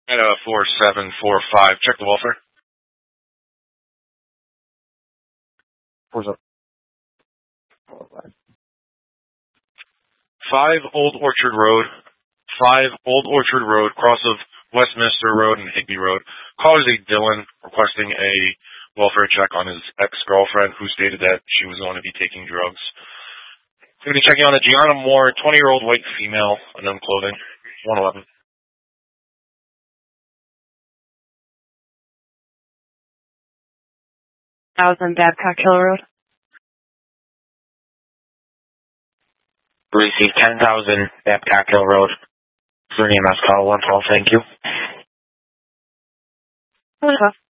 At 4745. Check the welfare. Where's up? 5 Old Orchard Road. 5 Old Orchard Road, cross of Westminster Road and Higby Road. Caller is a Dylan requesting a welfare check on his ex-girlfriend who stated that she was going to be taking drugs. Going to be checking on a Gianna Moore, 20-year-old white female, unknown clothing, 111. Babcock Hill Road. Receive 10,000 Babcock Hill Road. For an EMS call 112, thank you.